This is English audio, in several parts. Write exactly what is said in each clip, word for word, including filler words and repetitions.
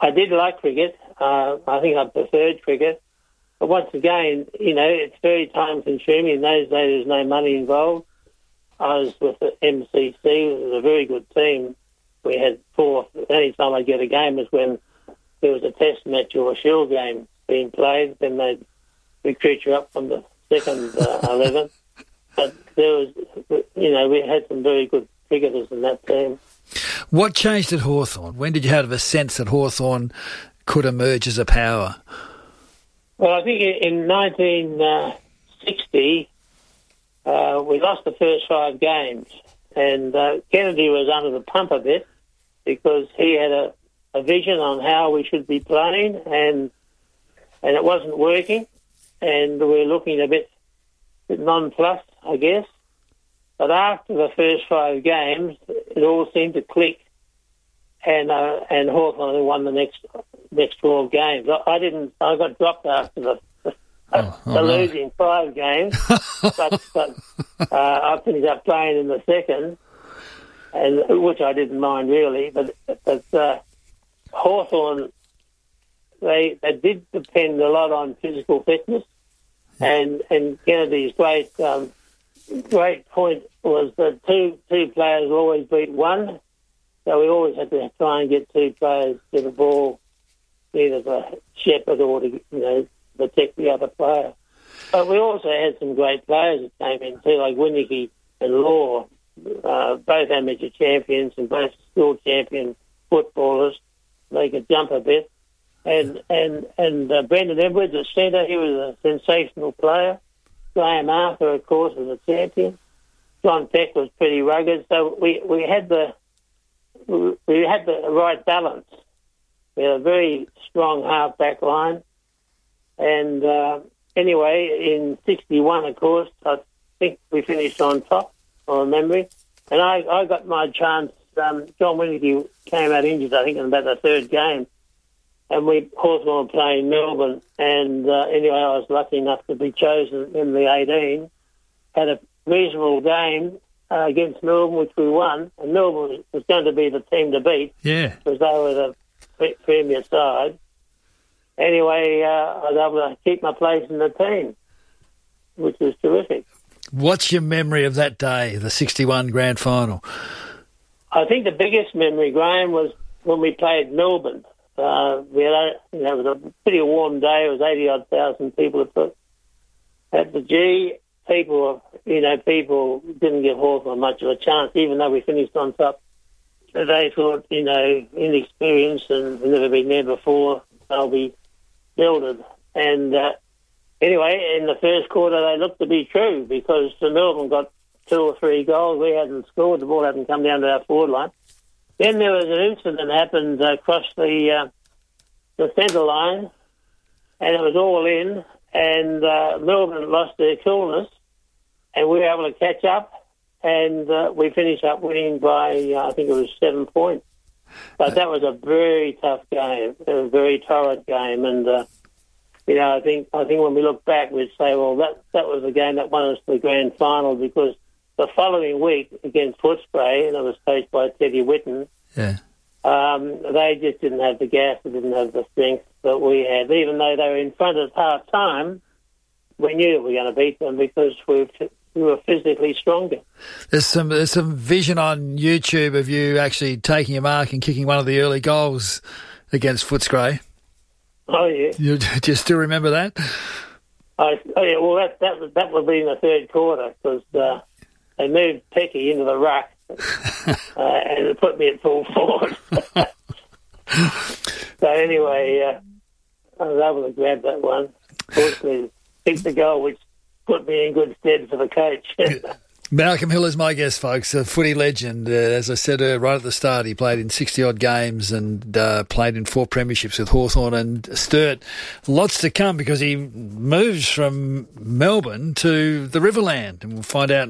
I did like cricket. Uh, I think I preferred cricket. But once again, you know, it's very time-consuming. In those days, there was no money involved. I was with the M C C. It was a very good team. We had four. The only time I'd get a game was when there was a test match or a shield game being played. Then they'd recruit you up from the second uh, eleven. But there was, you know, we had some very good cricketers in that team. What changed at Hawthorn? When did you have a sense that Hawthorn could emerge as a power? Well, I think in nineteen sixty, uh, we lost the first five games, and uh, Kennedy was under the pump a bit because he had a, a vision on how we should be playing, and and it wasn't working, and we were looking a bit, bit nonplussed, I guess. But after the first five games, it all seemed to click, and uh, and Hawthorn won the next next twelve games. I, I didn't. I got dropped after the the, oh, oh, the no. losing five games, but, but uh, I finished up playing in the second, and which I didn't mind really. But but uh, Hawthorn, they they did depend a lot on physical fitness, and and Kennedy's great. Um, Great point was that two two players always beat one, so we always had to try and get two players to the ball, either to shepherd or to, you know, protect the other player. But we also had some great players that came in too, like Winnicky and Law, uh, both amateur champions and both school champion footballers. They could jump a bit, and and and uh, Brendan Edwards at centre, he was a sensational player. Graham Arthur, of course, was a champion. John Peck was pretty rugged. So we, we had the we had the right balance. We had a very strong half-back line. And uh, anyway, in sixty-one, of course, I think we finished on top, on memory. And I, I got my chance. Um, John Winnicky came out injured, I think, in about the third game. And we, Hawthorn, were playing Melbourne, and uh, anyway, I was lucky enough to be chosen in the eighteen. Had a reasonable game uh, against Melbourne, which we won, and Melbourne was going to be the team to beat. Yeah. Because they were the pre- premier side. Anyway, uh, I was able to keep my place in the team, which was terrific. What's your memory of that day, the sixty-one grand final? I think the biggest memory, Graham, was when we played Melbourne. Uh, we had, a, you know, it was a pretty warm day. It was eighty odd thousand people at, at the G. People, you know, people didn't give Hawthorn much of a chance, even though we finished on top. They thought, you know, inexperienced and never been there before, they'll be belted. And uh, anyway, in the first quarter, they looked to be true because the Melbourne got two or three goals. We hadn't scored. The ball hadn't come down to our forward line. Then there was an incident that happened across the uh, the centre line, and it was all in, and uh, Melbourne lost their coolness, and we were able to catch up, and uh, we finished up winning by, uh, I think it was seven points. But that was a very tough game, it was a very torrid game, and, uh, you know, I think I think when we look back, we'd say, well, that, that was the game that won us the grand final, because the following week against Footscray, and it was coached by Teddy Whitten, yeah. um, they just didn't have the gas, they didn't have the strength that we had. Even though they were in front at half-time, we knew that we were going to beat them because we we were physically stronger. There's some there's some vision on YouTube of you actually taking a mark and kicking one of the early goals against Footscray. Oh, yeah. You, do you still remember that? I, oh, yeah, well, that, that, that would be in the third quarter because... Uh, they moved Pecky into the ruck uh, and it put me at full forward. So anyway, uh, I was able to grab that one. Fortunately, picked the goal, which put me in good stead for the coach. Malcolm Hill is my guest, folks, a footy legend. Uh, as I said uh, right at the start, he played in sixty-odd games and uh, played in four premierships with Hawthorn and Sturt. Lots to come because he moves from Melbourne to the Riverland, and we'll find out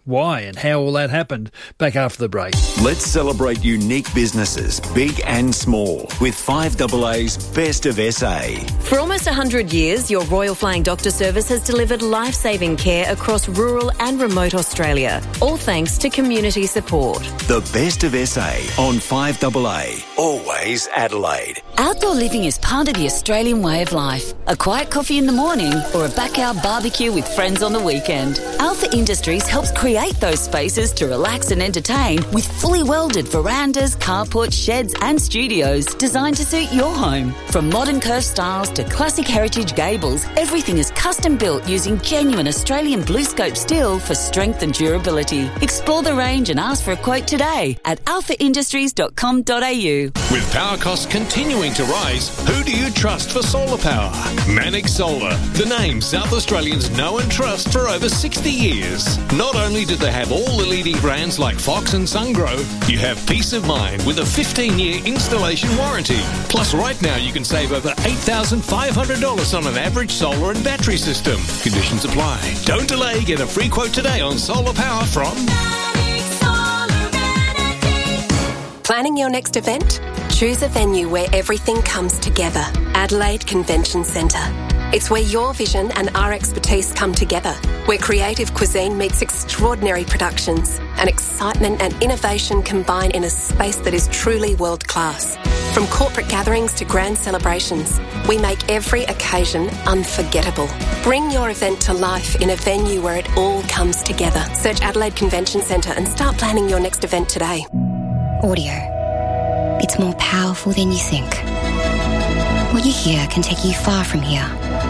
why and how all that happened. Back after the break. Let's celebrate unique businesses, big and small, with five A A's Best of S A. For almost one hundred years, your Royal Flying Doctor Service has delivered life-saving care across rural and remote Australia, all thanks to community support. The Best of S A on five A A. Always Adelaide. Outdoor living is part of the Australian way of life. A quiet coffee in the morning or a backyard barbecue with friends on the weekend. Alpha Industries helps create those spaces to relax and entertain with fully welded verandas, carports, sheds and studios designed to suit your home. From modern curved styles to classic heritage gables, everything is custom built using genuine Australian blue scope steel for strength and durability. Explore the range and ask for a quote today at alpha industries dot com dot a u. With power costs continuing to rise, who do you trust for solar power? Manic Solar, the name South Australians know and trust for over sixty years. Not only do they have all the leading brands like Fox and SunGrow, you have peace of mind with a fifteen-year installation warranty. Plus, right now you can save over eight thousand five hundred dollars on an average solar and battery system. Conditions apply. Don't delay. Get a free quote today on solar power from Manic Solar Energy. Planning your next event? Choose a venue where everything comes together. Adelaide Convention Centre. It's where your vision and our expertise come together, where creative cuisine meets extraordinary productions and excitement and innovation combine in a space that is truly world-class. From corporate gatherings to grand celebrations, we make every occasion unforgettable. Bring your event to life in a venue where it all comes together. Search Adelaide Convention Centre and start planning your next event today. Audio. It's more powerful than you think. What you hear can take you far from here.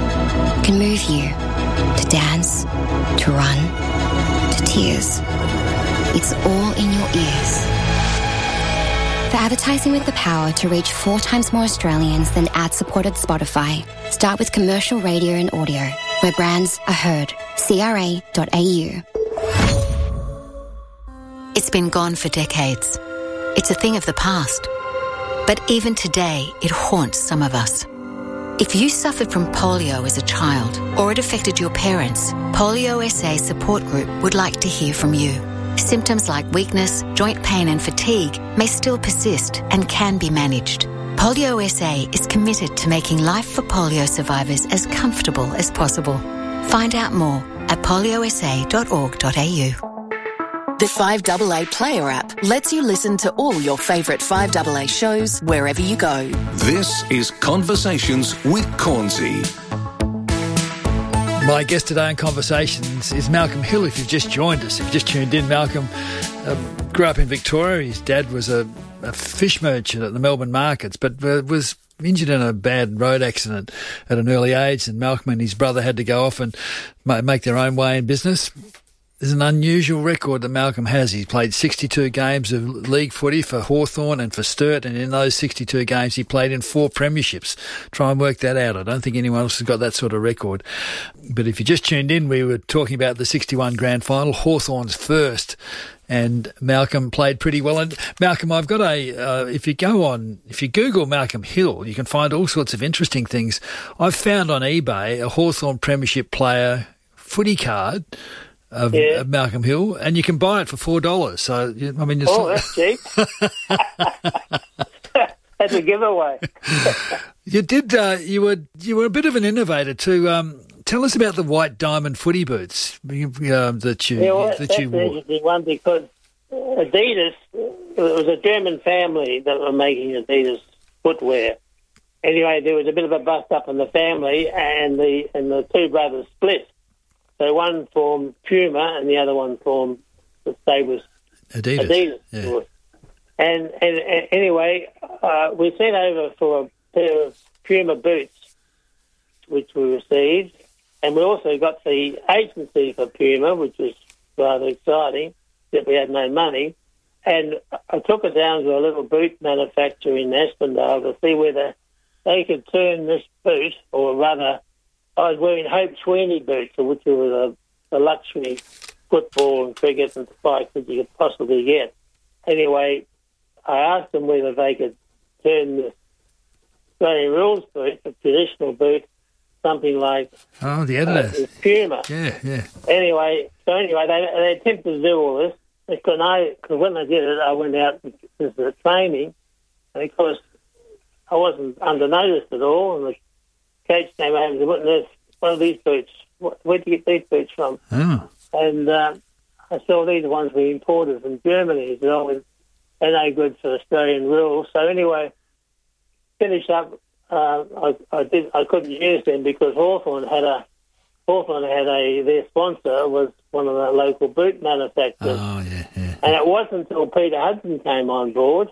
Can move you to dance, to run, to tears. It's all in your ears. For advertising with the power to reach four times more Australians than ad-supported Spotify, start with commercial radio and audio, where brands are heard. c r a dot a u. It's been gone for decades. It's a thing of the past. But even today, it haunts some of us. If you suffered from polio as a child or it affected your parents, Polio S A Support Group would like to hear from you. Symptoms like weakness, joint pain and fatigue may still persist and can be managed. Polio S A is committed to making life for polio survivors as comfortable as possible. Find out more at polio s a dot org dot a u. The five A A Player app lets you listen to all your favourite five A A shows wherever you go. This is Conversations with Cornsey. My guest today in Conversations is Malcolm Hill. If you've just joined us, if you've just tuned in, Malcolm uh, grew up in Victoria. His dad was a, a fish merchant at the Melbourne markets, but uh, was injured in a bad road accident at an early age, and Malcolm and his brother had to go off and ma- make their own way in business. There's an unusual record that Malcolm has. He's played sixty-two games of league footy for Hawthorn and for Sturt, and in those sixty-two games he played in four premierships. Try and work that out. I don't think anyone else has got that sort of record. But if you just tuned in, we were talking about the sixty-one grand final, Hawthorn's first, and Malcolm played pretty well. And Malcolm, I've got a, uh, if you go on, if you Google Malcolm Hill, you can find all sorts of interesting things. I've found on eBay a Hawthorn premiership player footy card Of, yeah. of Malcolm Hill, and you can buy it for four dollars. So, I mean, oh, that's cheap. That's a giveaway. You did. Uh, you were you were a bit of an innovator too. Um, tell us about the white diamond footy boots um, that you yeah, well, that that's you wore. An interesting one because Adidas, it was a German family that were making Adidas footwear. Anyway, there was a bit of a bust up in the family, and the and the two brothers split. So one formed Puma and the other one formed, let's say, was Adidas. Adidas. Yeah. And, and, and anyway, uh, we sent over for a pair of Puma boots, which we received, and we also got the agency for Puma, which was rather exciting, that we had no money. And I took it down to a little boot manufacturer in Aspendale to see whether they could turn this boot, or rather, I was wearing Hope Sweeney boots, which was a, a luxury football and cricket and spikes that you could possibly get. Anyway, I asked them whether they could turn the Australian rules boot, a traditional boot, something like Oh, the editor. uh, Puma. Yeah, yeah. Anyway, so anyway, they, they attempted to do all this. Because I, cause when they did it, I went out as a training, and of course, I wasn't under notice at all, and the coach came over and said, "What there's one of these boots? Where'd you get these boots from?" Oh. And uh, I saw these ones we imported from Germany. He said, "Oh, they're no good for Australian rules." So anyway, finished up. Uh, I, I did. I couldn't use them because Hawthorn had a Hawthorn had a their sponsor was one of the local boot manufacturers. Oh, yeah, yeah. And it wasn't until Peter Hudson came on board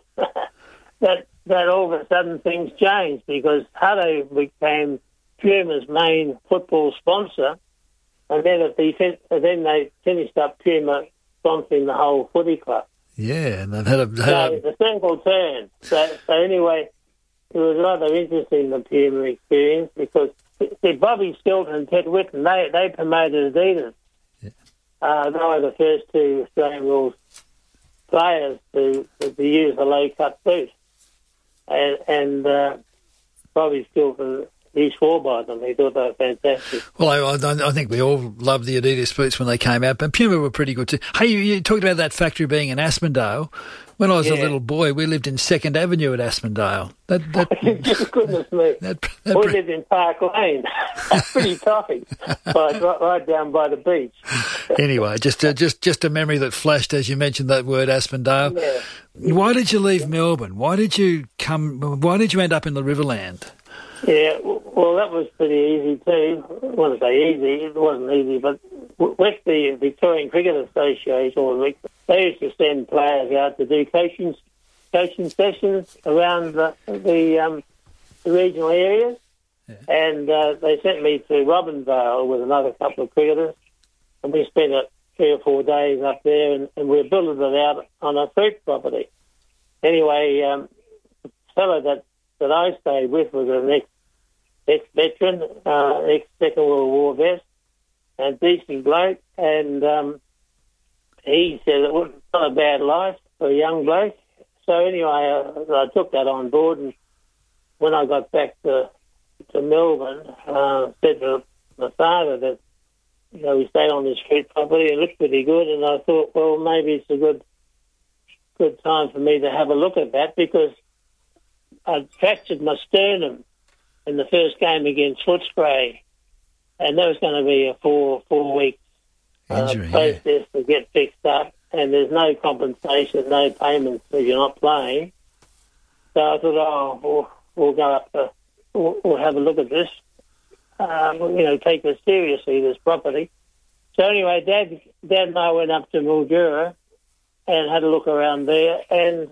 that that all of a sudden things changed because Hutto became Puma's main football sponsor, and then at the then they finished up Puma sponsoring the whole footy club. Yeah, and they've had a... Had So a the circle turned. So, so anyway, it was rather interesting, the Puma experience, because see, Bobby Stilton and Ted Whitten, they, they promoted Adidas. Yeah. Uh, they were the first two Australian rules players to, to use a low-cut boot. And, and uh, Bobby Stilton, he swore by them. He thought they were fantastic. Well, I, I, I think we all loved the Adidas boots when they came out, but Puma were pretty good too. Hey, you, you talked about that factory being in Aspendale. When I was Yeah. a little boy, we lived in Second Avenue at Aspendale. That, that, Goodness me. that, that, We lived in Park Lane. Pretty tight, but right, right down by the beach. Anyway, just a, just just a memory that flashed as you mentioned that word Aspendale. Yeah. Why did you leave Melbourne? Why did you come? Why did you end up in the Riverland? Yeah, well, that was pretty easy too. I want to say easy, it wasn't easy, but with the Victorian Cricket Association, or they used to send players out to do coaching coaching sessions around the the, um, the regional areas, yeah. and uh, they sent me to Robinvale with another couple of cricketers, and we spent uh, three or four days up there, and, and we built it out on a fruit property. Anyway, um, the fellow that, that I stayed with was an ex ex-veteran, uh, ex-Second World War vet, and decent bloke, and um, he said it was not a bad life for a young bloke. So anyway, I, I took that on board, and when I got back to, to Melbourne, uh, said to my father that, you know, we stayed on this street property, it looked pretty good, and I thought, well, maybe it's a good good time for me to have a look at that, because I fractured my sternum in the first game against Footscray, and that was going to be a four four week uh, Injury, process yeah. to get fixed up, and there's no compensation, no payments if you're not playing. So I thought, oh, we'll, we'll go up, to, we'll, we'll have a look at this, um, you know, take this seriously, this property. So anyway, Dad, Dad and I went up to Mildura and had a look around there, and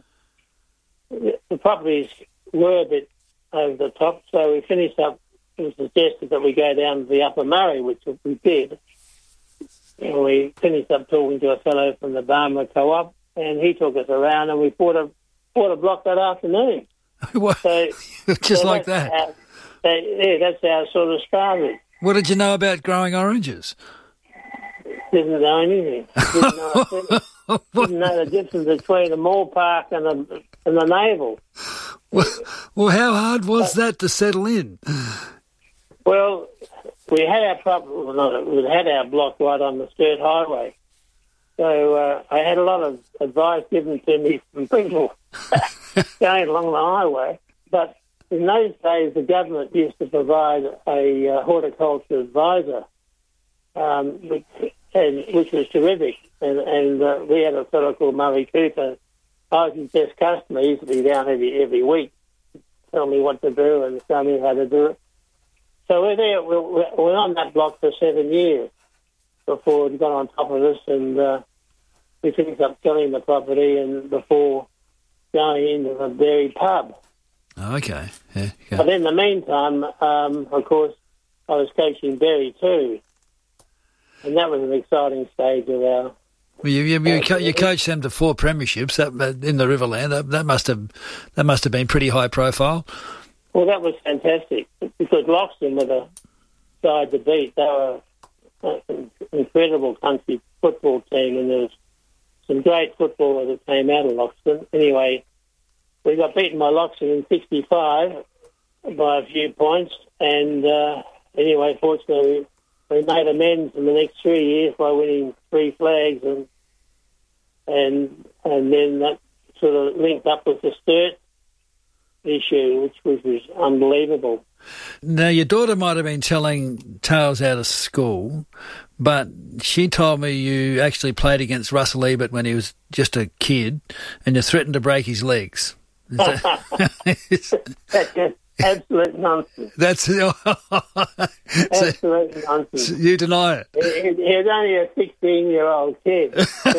the properties were a bit over the top, so we finished up. It was suggested that we go down to the Upper Murray, which we did. And we finished up talking to a fellow from the Barmah Co-op, and he took us around, and we bought a bought a block that afternoon. So, Just so like that's that. How, so, yeah, that's how it sort of started. What did you know about growing oranges? Didn't know anything. Didn't know, a thing. Didn't know the difference between the Moore Park and the and the Naval. Well, well, how hard was that to settle in? Well, we had our property, well, not, we had our block right on the Sturt Highway. So uh, I had a lot of advice given to me from people going along the highway. But in those days, the government used to provide a uh, horticulture advisor, um, which, and, which was terrific. And, and uh, we had a fellow called Murray Cooper. I was his best customer. He used to be down every every week, tell me what to do and show me how to do it. So we're there. We're, we're on that block for seven years before it got on top of us, and uh, we finished up selling the property and before going into the Berry pub. Oh, okay. Yeah, okay. But in the meantime, um, of course, I was coaching Berry too, and that was an exciting stage of our. Well, you, you, you, co- you coached them to four premierships that, in the Riverland. That, that must have that must have been pretty high profile. Well, that was fantastic because Loxton were the side to beat. They were an incredible country football team, and there was some great footballers that came out of Loxton. Anyway, we got beaten by Loxton in sixty-five by a few points, and uh, anyway, fortunately, we made amends in the next three years by winning three flags, and and and then that sort of linked up with the Sturt issue, which was, was unbelievable. Now, your daughter might have been telling tales out of school, but she told me you actually played against Russell Ebert when he was just a kid, and you threatened to break his legs. Is that... That's just absolute nonsense. That's so, absolute nonsense. You deny it. He, he was only a sixteen-year-old kid.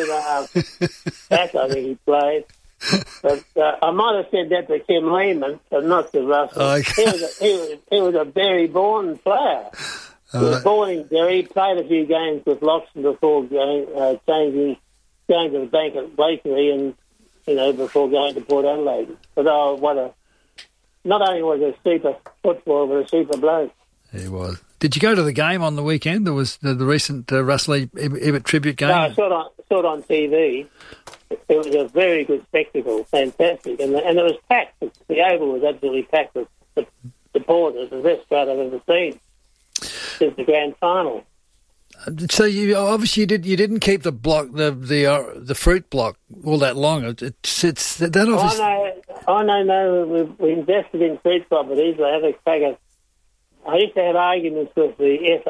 Back, I think he played. But uh, I might have said that to Kim Lehman, but not to Russell. Okay. He, was a, he, was, he was a Berry-born player. He was uh, born in Berry, played a few games with Loxton before going, uh, changing, going to the bank at Blakely, and you know, before going to Port Adelaide. But oh, what a! Not only was he a super footballer, but a super bloke. He was. Did you go to the game on the weekend? There was the, the recent uh, Russell Ebert tribute game. No, I saw it on, saw it on T V. It was a very good spectacle, fantastic, and and it was packed. The Oval was absolutely packed with supporters. The best crowd I've ever seen since the grand final. So you obviously you did you didn't keep the block the the uh, the fruit block all that long. It, it's, it's that obviously. Oh no, oh no, no. We, we invested in fruit properties. I had a crack of. I used to have arguments with the S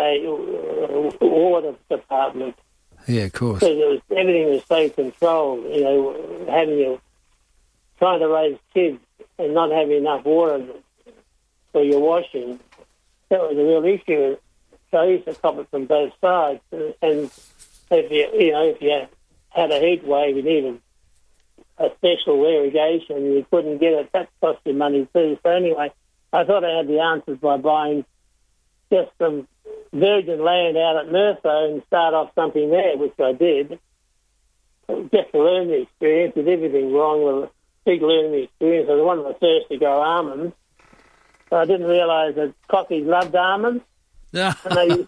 A water department. Yeah, of course. Because it was, everything was so controlled, you know, having you, trying to raise kids and not having enough water for your washing, that was a real issue. So I used to cop it from both sides. And if you, you know, if you had a heat wave, you needed a special irrigation, you couldn't get it, that cost you money too. So anyway, I thought I had the answers by buying just some virgin land out at Mertho and start off something there, which I did, just to learn the experience. Did everything wrong with a big learning experience. I was one of the first to grow almonds, so I didn't realise that cockies loved almonds. And they used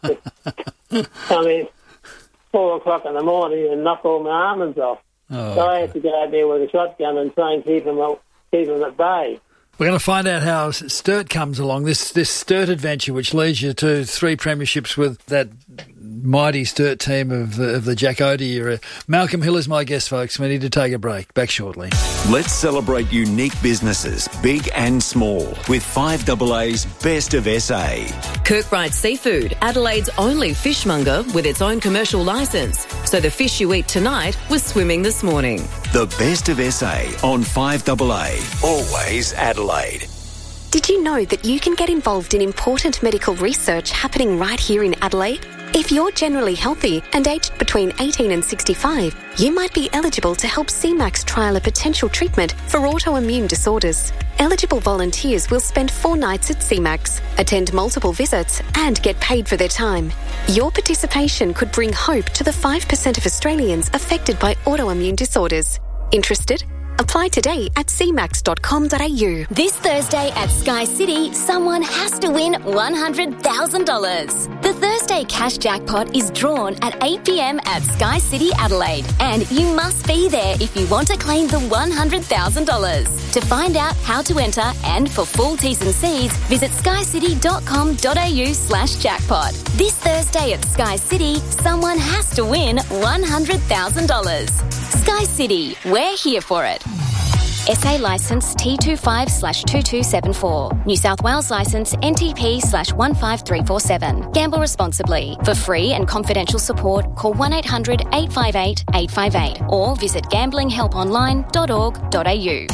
to come in four o'clock in the morning and knock all my almonds off. Oh, so I had to go out there with a shotgun and try and keep them, keep them at bay. We're going to find out how Sturt comes along, this this Sturt adventure, which leads you to three premierships with that mighty Sturt team of the, of the Jack Oatey era. Malcolm Hill is my guest, folks. We need to take a break. Back shortly. Let's celebrate unique businesses, big and small, with five A A's Best of S A. Kirkbride Seafood, Adelaide's only fishmonger with its own commercial licence. So the fish you eat tonight was swimming this morning. The Best of S A on five A A. Always Adelaide. Did you know that you can get involved in important medical research happening right here in Adelaide? If you're generally healthy and aged between eighteen and sixty-five, you might be eligible to help C MAX trial a potential treatment for autoimmune disorders. Eligible volunteers will spend four nights at C MAX, attend multiple visits and get paid for their time. Your participation could bring hope to the five percent of Australians affected by autoimmune disorders. Interested? Apply today at c max dot com dot a u. This Thursday at Sky City, someone has to win one hundred thousand dollars. The Thursday cash jackpot is drawn at eight p.m. at Sky City, Adelaide, and you must be there if you want to claim the one hundred thousand dollars. To find out how to enter and for full T's and C's, visit sky city dot com dot a u slash jackpot. This Thursday at Sky City, someone has to win one hundred thousand dollars. Sky City, we're here for it. S A licence T twenty-five slash two two seven four. New South Wales licence N T P slash one five three four seven. Gamble responsibly. For free and confidential support, call one eight hundred eight five eight eight five eight or visit gambling help online dot org dot a u.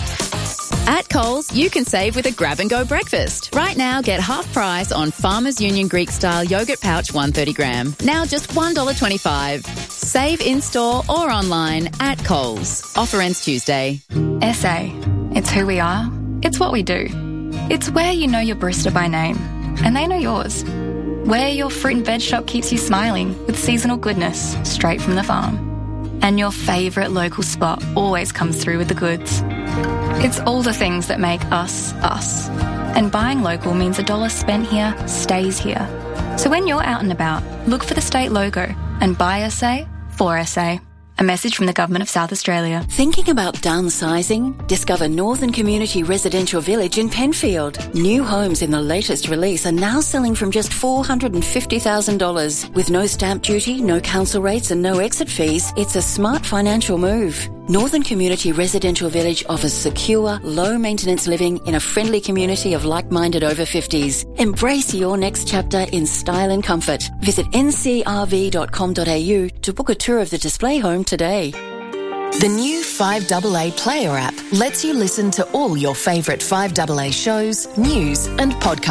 At Coles, you can save with a grab-and-go breakfast. Right now, get half price on Farmers Union Greek-style yogurt pouch one hundred thirty gram. Now just one dollar twenty-five. Save in-store or online at Coles. Offer ends Tuesday. S A. It's who we are. It's what we do. It's where you know your barista by name, and they know yours. Where your fruit and veg shop keeps you smiling with seasonal goodness straight from the farm. And your favourite local spot always comes through with the goods. It's all the things that make us, us. And buying local means a dollar spent here stays here. So when you're out and about, look for the state logo and buy S A for S A. A message from the Government of South Australia. Thinking about downsizing? Discover Northern Community Residential Village in Penfield. New homes in the latest release are now selling from just four hundred fifty thousand dollars. With no stamp duty, no council rates and no exit fees, it's a smart financial move. Northern Community Residential Village offers secure, low-maintenance living in a friendly community of like-minded over fifties. Embrace your next chapter in style and comfort. Visit n c r v dot com dot a u to book a tour of the display home today. The new five A A Player app lets you listen to all your favourite five A A shows, news and podcasts.